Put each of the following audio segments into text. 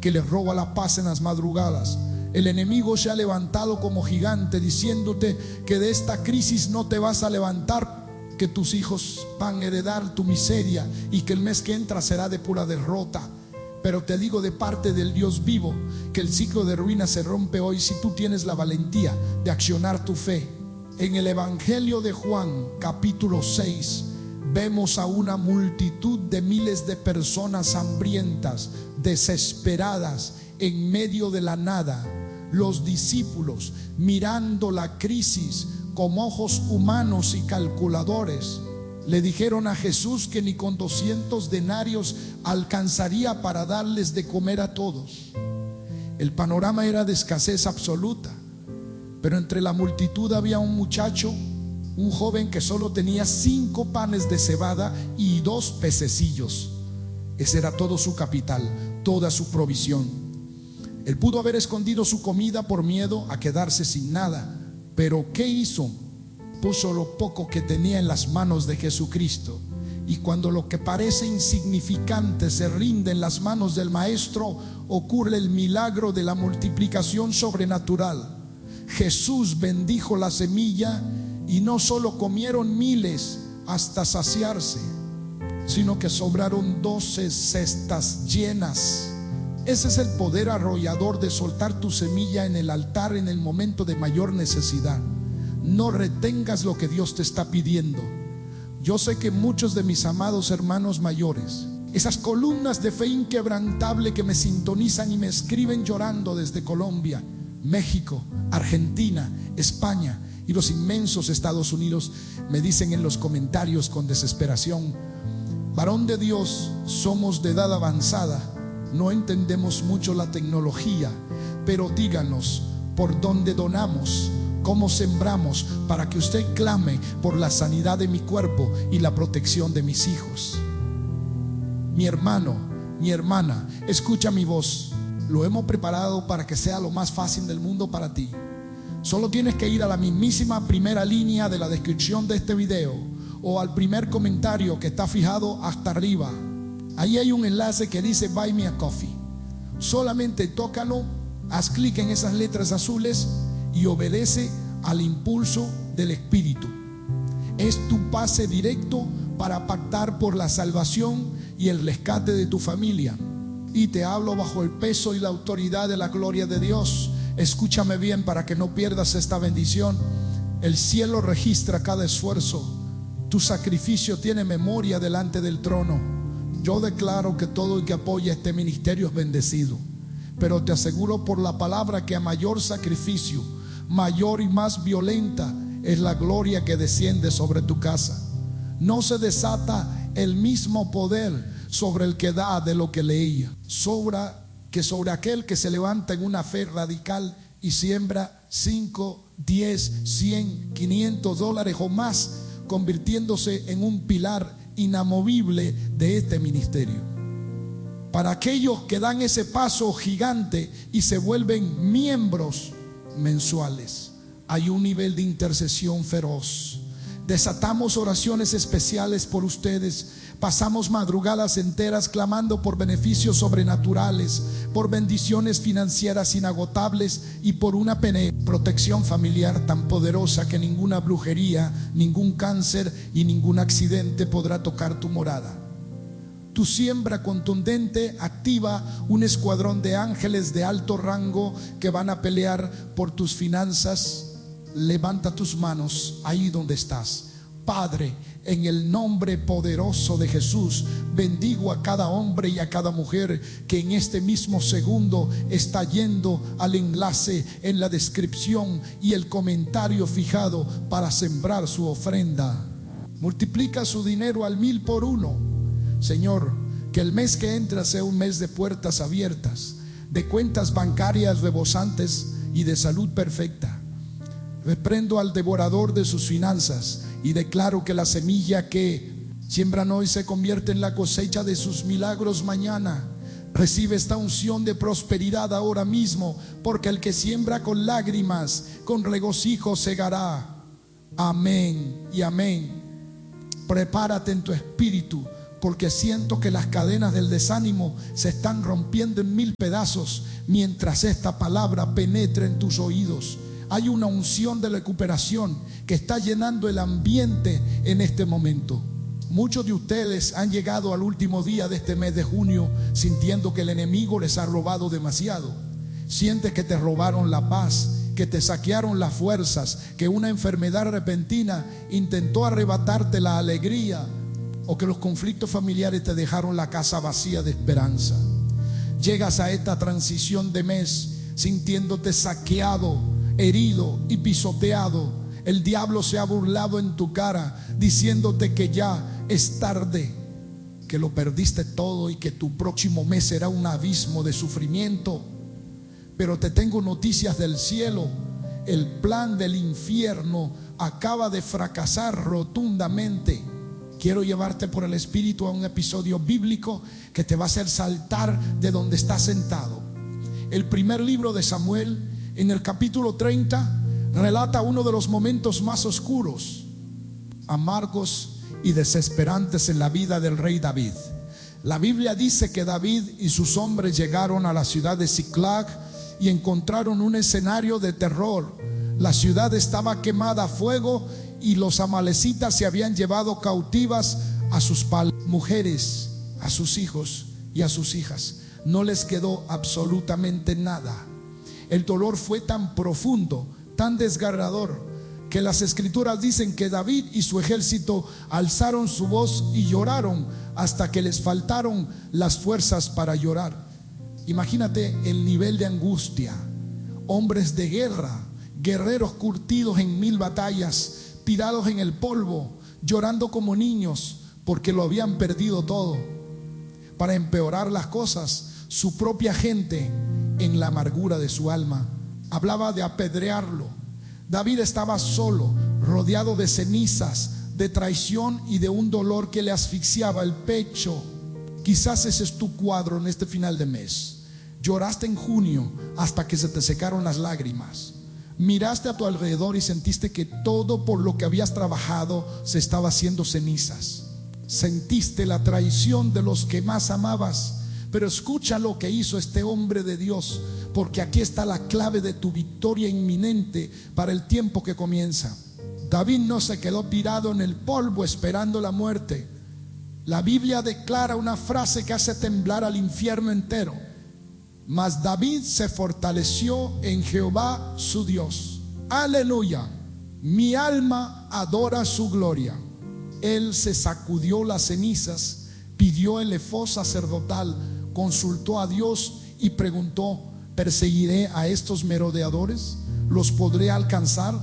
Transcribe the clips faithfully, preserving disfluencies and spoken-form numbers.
que les roba la paz en las madrugadas. El enemigo se ha levantado como gigante diciéndote que de esta crisis no te vas a levantar, que tus hijos van a heredar tu miseria y que el mes que entra será de pura derrota. Pero te digo de parte del Dios vivo que el ciclo de ruina se rompe hoy si tú tienes la valentía de accionar tu fe. En el Evangelio de Juan, capítulo seis, vemos a una multitud de miles de personas hambrientas, desesperadas, en medio de la nada. Los discípulos, mirando la crisis con ojos humanos y calculadores, le dijeron a Jesús que ni con doscientos denarios alcanzaría para darles de comer a todos. El panorama era de escasez absoluta, pero entre la multitud había un muchacho, un joven que solo tenía cinco panes de cebada y dos pececillos. Ese era todo su capital, toda su provisión. Él pudo haber escondido su comida por miedo a quedarse sin nada, pero ¿qué hizo? Puso lo poco que tenía en las manos de Jesucristo. Y cuando lo que parece insignificante se rinde en las manos del Maestro, ocurre el milagro de la multiplicación sobrenatural. Jesús bendijo la semilla y no solo comieron miles hasta saciarse, sino que sobraron doce cestas llenas. Ese es el poder arrollador de soltar tu semilla en el altar en el momento de mayor necesidad. No retengas lo que Dios te está pidiendo. Yo sé que muchos de mis amados hermanos mayores, esas columnas de fe inquebrantable que me sintonizan y me escriben llorando desde Colombia, México, Argentina, España y los inmensos Estados Unidos, me dicen en los comentarios con desesperación: varón de Dios, somos de edad avanzada, no entendemos mucho la tecnología, pero díganos por dónde donamos, cómo sembramos, para que usted clame por la sanidad de mi cuerpo y la protección de mis hijos. Mi hermano, mi hermana, escucha mi voz. Lo hemos preparado para que sea lo más fácil del mundo para ti. Solo tienes que ir a la mismísima primera línea de la descripción de este video o al primer comentario que está fijado hasta arriba. Ahí hay un enlace que dice Buy Me a Coffee. Solamente tócalo, haz clic en esas letras azules y obedece al impulso del Espíritu. Es tu pase directo para pactar por la salvación y el rescate de tu familia. Y te hablo bajo el peso y la autoridad de la gloria de Dios. Escúchame bien para que no pierdas esta bendición. El cielo registra cada esfuerzo. Tu sacrificio tiene memoria delante del trono. Yo declaro que todo el que apoya este ministerio es bendecido, pero te aseguro por la palabra que a mayor sacrificio, mayor y más violenta es la gloria que desciende sobre tu casa. No se desata el mismo poder sobre el que da de lo que leía, sobra que sobre aquel que se levanta en una fe radical y siembra cinco, diez, cien, quinientos dólares o más, convirtiéndose en un pilar inamovible de este ministerio. Para aquellos que dan ese paso gigante y se vuelven miembros mensuales, hay un nivel de intercesión feroz. Desatamos oraciones especiales por ustedes. Pasamos madrugadas enteras clamando por beneficios sobrenaturales, por bendiciones financieras inagotables y por una protección familiar tan poderosa que ninguna brujería, ningún cáncer y ningún accidente podrá tocar tu morada. Tu siembra contundente activa un escuadrón de ángeles de alto rango que van a pelear por tus finanzas. Levanta tus manos ahí donde estás. Padre, en el nombre poderoso de Jesús, bendigo a cada hombre y a cada mujer que en este mismo segundo está yendo al enlace en la descripción y el comentario fijado para sembrar su ofrenda. Multiplica su dinero al mil por uno. Señor, que el mes que entra sea un mes de puertas abiertas, de cuentas bancarias rebosantes y de salud perfecta. Reprendo al devorador de sus finanzas y declaro que la semilla que siembran hoy se convierte en la cosecha de sus milagros mañana. Recibe esta unción de prosperidad ahora mismo, porque el que siembra con lágrimas, con regocijo segará. Amén y amén. Prepárate en tu espíritu porque siento que las cadenas del desánimo se están rompiendo en mil pedazos mientras esta palabra penetra en tus oídos. Hay una unción de recuperación que está llenando el ambiente en este momento. Muchos de ustedes han llegado al último día de este mes de junio sintiendo que el enemigo les ha robado demasiado. Sientes que te robaron la paz, que te saquearon las fuerzas, que una enfermedad repentina intentó arrebatarte la alegría, o que los conflictos familiares te dejaron la casa vacía de esperanza. Llegas a esta transición de mes sintiéndote saqueado, herido y pisoteado. El diablo se ha burlado en tu cara diciéndote que ya es tarde, que lo perdiste todo y que tu próximo mes será un abismo de sufrimiento. Pero te tengo noticias del cielo. El plan del infierno acaba de fracasar rotundamente. Quiero llevarte por el Espíritu a un episodio bíblico que te va a hacer saltar de donde estás sentado. El primer libro de Samuel, en el capítulo treinta, relata uno de los momentos más oscuros, amargos y desesperantes en la vida del rey David. La Biblia dice que David y sus hombres llegaron a la ciudad de Ziklag y encontraron un escenario de terror. La ciudad estaba quemada a fuego y los amalecitas se habían llevado cautivas a sus mujeres, a sus hijos y a sus hijas. No les quedó absolutamente nada. El dolor fue tan profundo, tan desgarrador, que las escrituras dicen que David y su ejército alzaron su voz y lloraron hasta que les faltaron las fuerzas para llorar. Imagínate el nivel de angustia. Hombres de guerra, guerreros curtidos en mil batallas, tirados en el polvo, llorando como niños porque lo habían perdido todo. Para empeorar las cosas, su propia gente, en la amargura de su alma, hablaba de apedrearlo. David estaba solo, rodeado de cenizas, de traición y de un dolor que le asfixiaba el pecho. Quizás ese es tu cuadro en este final de mes. Lloraste en junio hasta que se te secaron las lágrimas. Miraste a tu alrededor y sentiste que todo por lo que habías trabajado se estaba haciendo cenizas. Sentiste la traición de los que más amabas. Pero escucha lo que hizo este hombre de Dios, porque aquí está la clave de tu victoria inminente para el tiempo que comienza. David no se quedó tirado en el polvo esperando la muerte. La Biblia declara una frase que hace temblar al infierno entero. Mas David se fortaleció en Jehová su Dios. Aleluya. Mi alma adora su gloria. Él se sacudió las cenizas, pidió el efod sacerdotal, consultó a Dios y preguntó: ¿perseguiré a estos merodeadores? ¿Los podré alcanzar?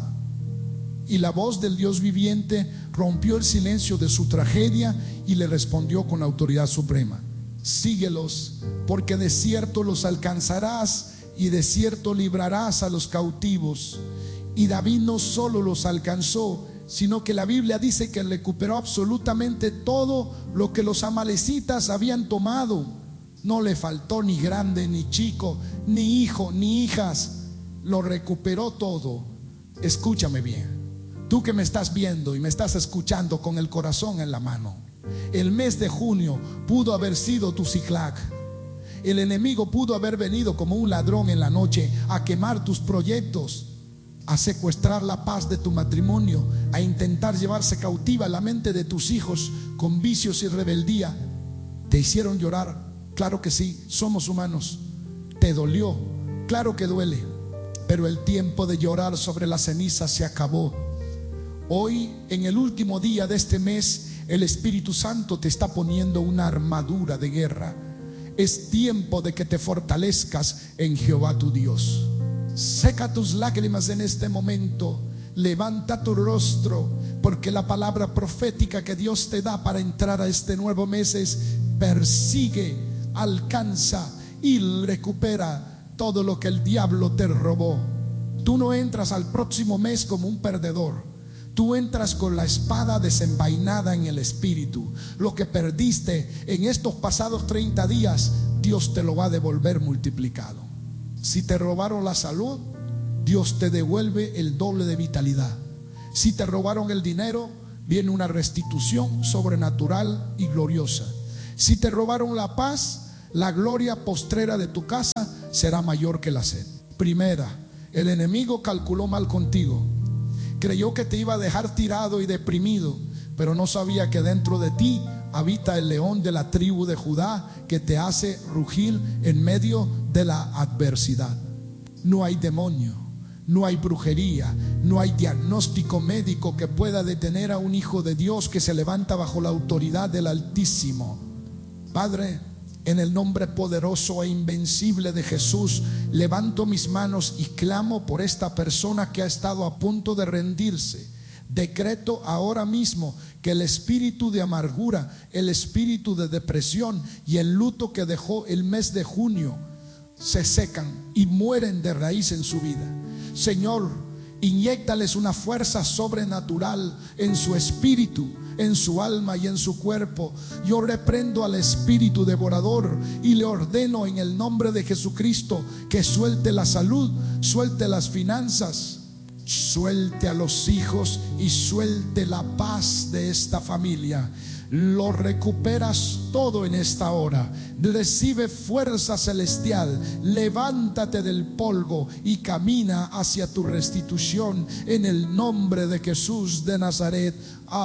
Y la voz del Dios viviente rompió el silencio de su tragedia y le respondió con autoridad suprema: síguelos, porque de cierto los alcanzarás y de cierto librarás a los cautivos. Y David no solo los alcanzó, sino que la Biblia dice que recuperó absolutamente todo lo que los amalecitas habían tomado. No le faltó ni grande ni chico, ni hijo ni hijas. Lo recuperó todo. Escúchame bien, tú que me estás viendo y me estás escuchando con el corazón en la mano. El mes de junio pudo haber sido tu Ziklag. El enemigo pudo haber venido como un ladrón en la noche a quemar tus proyectos, a secuestrar la paz de tu matrimonio, a intentar llevarse cautiva la mente de tus hijos con vicios y rebeldía. Te hicieron llorar. Claro que sí, somos humanos. Te dolió, claro que duele. Pero el tiempo de llorar sobre las cenizas se acabó. Hoy, en el último día de este mes, el Espíritu Santo te está poniendo una armadura de guerra. Es tiempo de que te fortalezcas en Jehová tu Dios. Seca tus lágrimas en este momento. Levanta tu rostro, porque la palabra profética que Dios te da para entrar a este nuevo mes es: persigue, alcanza y recupera todo lo que el diablo te robó. Tú no entras al próximo mes como un perdedor. Tú entras con la espada desenvainada en el espíritu. Lo que perdiste en estos pasados treinta días, Dios te lo va a devolver multiplicado. Si te robaron la salud, Dios te devuelve el doble de vitalidad. Si te robaron el dinero, viene una restitución sobrenatural y gloriosa. Si te robaron la paz, la gloria postrera de tu casa será mayor que la sed. Primera, el enemigo calculó mal contigo. Creyó que te iba a dejar tirado y deprimido, pero no sabía que dentro de ti habita el león de la tribu de Judá, que te hace rugir en medio de la adversidad. No hay demonio, no hay brujería, no hay diagnóstico médico que pueda detener a un hijo de Dios que se levanta bajo la autoridad del Altísimo. Padre, en el nombre poderoso e invencible de Jesús, levanto mis manos y clamo por esta persona que ha estado a punto de rendirse. Decreto ahora mismo que el espíritu de amargura, el espíritu de depresión y el luto que dejó el mes de junio se secan y mueren de raíz en su vida. Señor, inyéctales una fuerza sobrenatural en su espíritu, en su alma y en su cuerpo. Yo reprendo al espíritu devorador y le ordeno en el nombre de Jesucristo que suelte la salud, suelte las finanzas, suelte a los hijos y suelte la paz de esta familia. Lo recuperas todo en esta hora. Recibe fuerza celestial. Levántate del polvo y camina hacia tu restitución en el nombre de Jesús de Nazaret.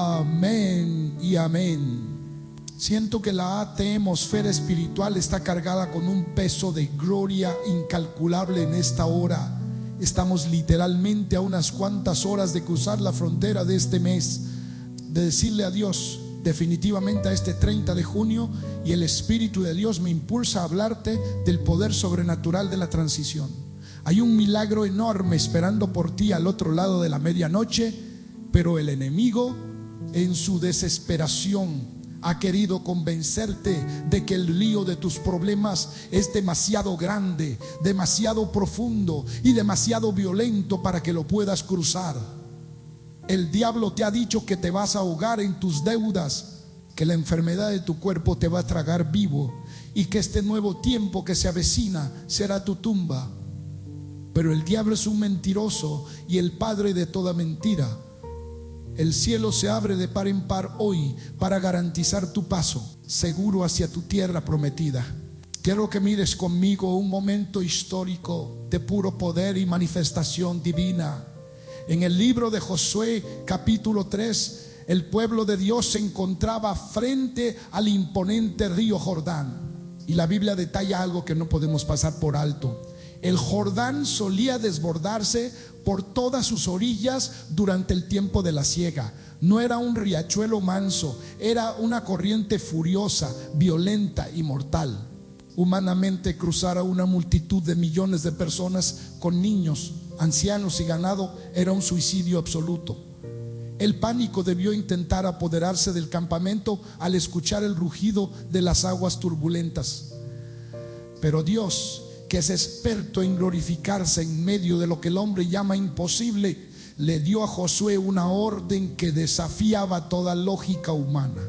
Amén y amén. Siento que la atmósfera espiritual está cargada con un peso de gloria incalculable en esta hora. Estamos literalmente a unas cuantas horas de cruzar la frontera de este mes, de decirle a Dios definitivamente a este treinta de junio, y el Espíritu de Dios me impulsa a hablarte del poder sobrenatural de la transición. Hay un milagro enorme esperando por ti al otro lado de la medianoche, pero el enemigo en su desesperación ha querido convencerte de que el lío de tus problemas es demasiado grande, demasiado profundo y demasiado violento para que lo puedas cruzar. El diablo te ha dicho que te vas a ahogar en tus deudas, que la enfermedad de tu cuerpo te va a tragar vivo y que este nuevo tiempo que se avecina será tu tumba. Pero el diablo es un mentiroso y el padre de toda mentira. El cielo se abre de par en par hoy para garantizar tu paso seguro hacia tu tierra prometida. Quiero que mires conmigo un momento histórico de puro poder y manifestación divina. En el libro de Josué capítulo tres, el pueblo de Dios se encontraba frente al imponente río Jordán. Y la Biblia detalla algo que no podemos pasar por alto. El Jordán solía desbordarse por todas sus orillas durante el tiempo de la siega. No era un riachuelo manso, era una corriente furiosa, violenta y mortal. Humanamente, cruzar a una multitud de millones de personas con niños, ancianos y ganado era un suicidio absoluto. El pánico debió intentar apoderarse del campamento al escuchar el rugido de las aguas turbulentas. Pero Dios, que es experto en glorificarse en medio de lo que el hombre llama imposible, le dio a Josué una orden que desafiaba toda lógica humana.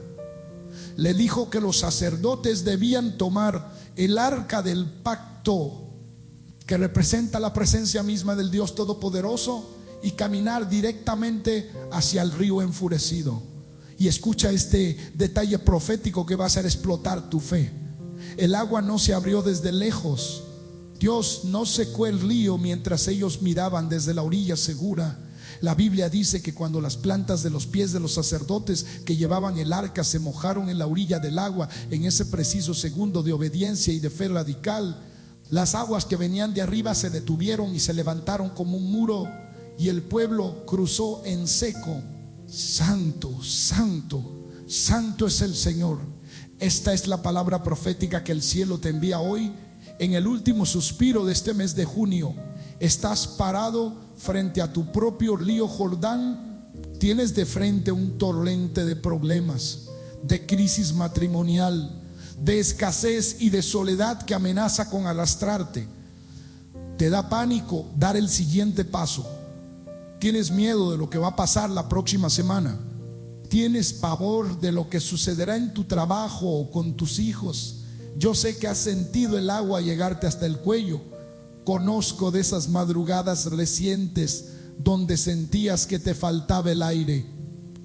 Le dijo que los sacerdotes debían tomar el arca del pacto, que representa la presencia misma del Dios Todopoderoso, y caminar directamente hacia el río enfurecido. Y escucha este detalle profético que va a hacer explotar tu fe. El agua no se abrió desde lejos. Dios no secó el río mientras ellos miraban desde la orilla segura. La Biblia dice que cuando las plantas de los pies de los sacerdotes que llevaban el arca se mojaron en la orilla del agua, en ese preciso segundo de obediencia y de fe radical, las aguas que venían de arriba se detuvieron y se levantaron como un muro, y el pueblo cruzó en seco. Santo, santo, santo es el Señor. Esta es la palabra profética que el cielo te envía hoy. En el último suspiro de este mes de junio, estás parado frente a tu propio río Jordán. Tienes de frente un torrente de problemas, de crisis matrimonial, de escasez y de soledad que amenaza con arrastrarte. Te da pánico dar el siguiente paso. Tienes miedo de lo que va a pasar la próxima semana. Tienes pavor de lo que sucederá en tu trabajo o con tus hijos. Yo sé que has sentido el agua llegarte hasta el cuello. Conozco de esas madrugadas recientes donde sentías que te faltaba el aire.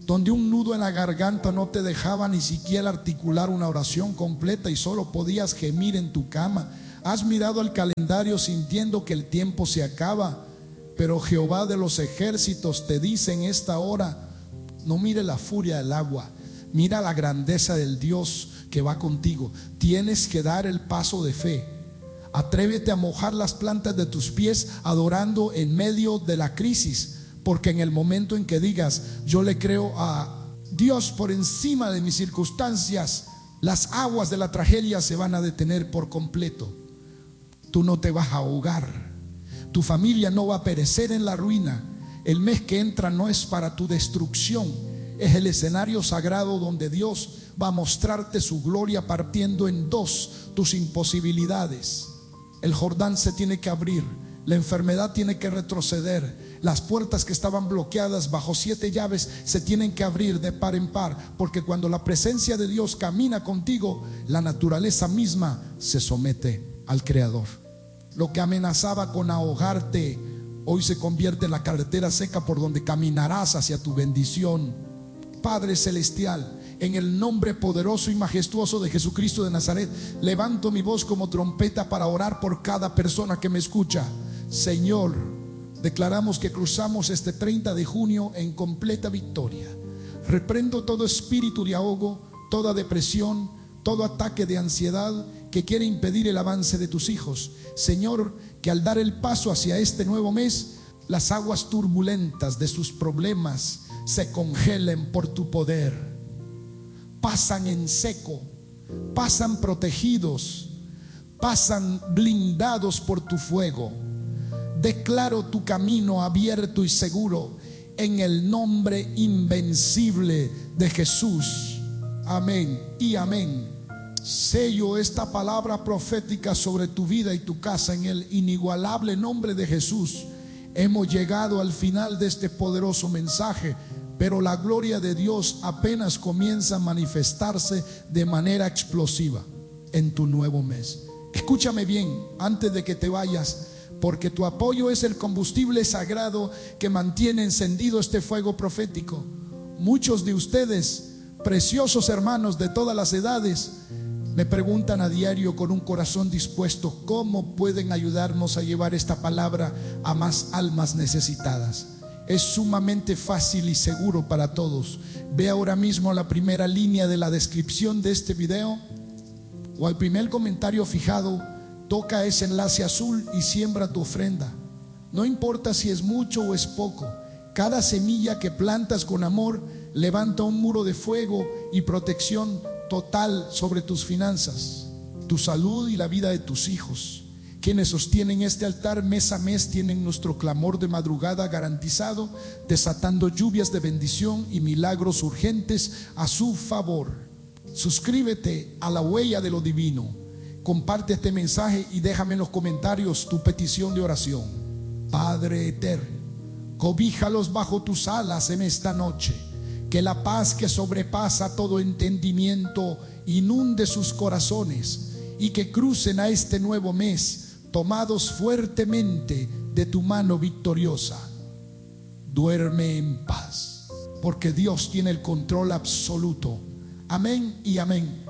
donde un nudo en la garganta no te dejaba ni siquiera articular una oración completa y solo podías gemir en tu cama. Has mirado al calendario sintiendo que el tiempo se acaba, pero Jehová de los ejércitos te dice en esta hora: no mire la furia del agua, mira la grandeza del Dios que va contigo. Tienes que dar el paso de fe. Atrévete a mojar las plantas de tus pies adorando en medio de la crisis, porque en el momento en que digas: yo le creo a Dios por encima de mis circunstancias, las aguas de la tragedia se van a detener por completo. Tú no te vas a ahogar, tu familia no va a perecer en la ruina. El mes que entra no es para tu destrucción, es el escenario sagrado donde Dios va a mostrarte su gloria partiendo en dos tus imposibilidades. El Jordán se tiene que abrir, la enfermedad tiene que retroceder, las puertas que estaban bloqueadas bajo siete llaves se tienen que abrir de par en par, porque cuando la presencia de Dios camina contigo, la naturaleza misma se somete al Creador. Lo que amenazaba con ahogarte hoy se convierte en la carretera seca por donde caminarás hacia tu bendición. Padre celestial, en el nombre poderoso y majestuoso de Jesucristo de Nazaret, levanto mi voz como trompeta para orar por cada persona que me escucha. Señor, declaramos que cruzamos este treinta de junio en completa victoria. Reprendo todo espíritu de ahogo, toda depresión, todo ataque de ansiedad que quiere impedir el avance de tus hijos. Señor, que al dar el paso hacia este nuevo mes, las aguas turbulentas de sus problemas se congelen por tu poder. Pasan en seco, pasan protegidos, pasan blindados por tu fuego. Declaro tu camino abierto y seguro en el nombre invencible de Jesús. Amén y amén. Sello esta palabra profética sobre tu vida y tu casa en el inigualable nombre de Jesús. Hemos llegado al final de este poderoso mensaje, pero la gloria de Dios apenas comienza a manifestarse de manera explosiva en tu nuevo mes. Escúchame bien antes de que te vayas, porque tu apoyo es el combustible sagrado que mantiene encendido este fuego profético. Muchos de ustedes, preciosos hermanos de todas las edades, me preguntan a diario con un corazón dispuesto: ¿cómo pueden ayudarnos a llevar esta palabra a más almas necesitadas? Es sumamente fácil y seguro para todos. Ve ahora mismo a la primera línea de la descripción de este video o al primer comentario fijado. Toca ese enlace azul y siembra tu ofrenda. No importa si es mucho o es poco. Cada semilla que plantas con amor levanta un muro de fuego y protección total sobre tus finanzas, tu salud y la vida de tus hijos. Quienes sostienen este altar mes a mes tienen nuestro clamor de madrugada garantizado, desatando lluvias de bendición y milagros urgentes a su favor. Suscríbete a la huella de lo divino, comparte este mensaje y déjame en los comentarios tu petición de oración. Padre eterno, cobíjalos bajo tus alas en esta noche. Que la paz que sobrepasa todo entendimiento inunde sus corazones y que crucen a este nuevo mes tomados fuertemente de tu mano victoriosa. Duerme en paz, porque Dios tiene el control absoluto. Amén y amén.